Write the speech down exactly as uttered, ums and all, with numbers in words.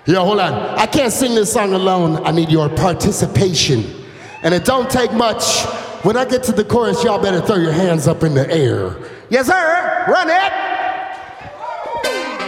Yo, hold on. I can't sing this song alone. I need your participation. And it don't take much. When I get to the chorus, y'all better throw your hands up in the air. Yes, sir. Run it.